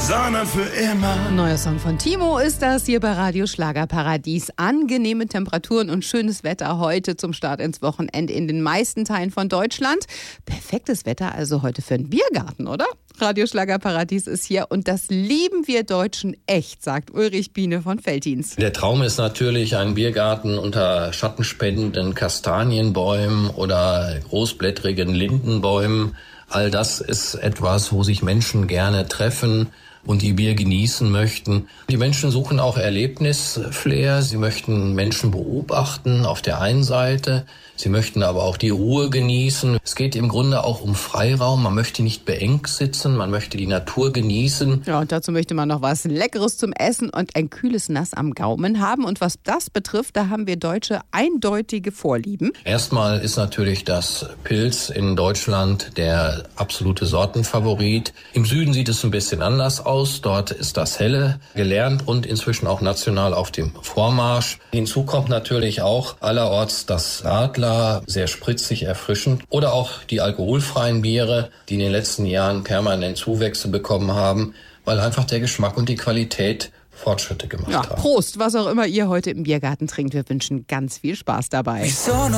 sondern für immer. Neuer Song von Timo ist das hier bei Radio Schlagerparadies. Angenehme Temperaturen und schönes Wetter heute zum Start ins Wochenende in den meisten Teilen von Deutschland. Perfektes Wetter also heute für einen Biergarten, oder? Radio Schlagerparadies ist hier und das lieben wir Deutschen echt, sagt Ulrich Biene von Veltins. Der Traum ist natürlich ein Biergarten unter schattenspendenden Kastanienbäumen oder großblättrigen Lindenbäumen. All das ist etwas, wo sich Menschen gerne treffen und die Bier genießen möchten. Die Menschen suchen auch Erlebnisflair. Sie möchten Menschen beobachten auf der einen Seite. Sie möchten aber auch die Ruhe genießen. Es geht im Grunde auch um Freiraum. Man möchte nicht beengt sitzen, man möchte die Natur genießen. Ja, und dazu möchte man noch was Leckeres zum Essen und ein kühles Nass am Gaumen haben. Und was das betrifft, da haben wir Deutsche eindeutige Vorlieben. Erstmal ist natürlich das Pils in Deutschland der absolute Sortenfavorit. Im Süden sieht es ein bisschen anders aus. Dort ist das Helle gelernt und inzwischen auch national auf dem Vormarsch. Hinzu kommt natürlich auch allerorts das Radler, sehr spritzig, erfrischend. Oder auch die alkoholfreien Biere, die in den letzten Jahren permanent Zuwächse bekommen haben, weil einfach der Geschmack und die Qualität Fortschritte gemacht haben. Prost, was auch immer ihr heute im Biergarten trinkt. Wir wünschen ganz viel Spaß dabei.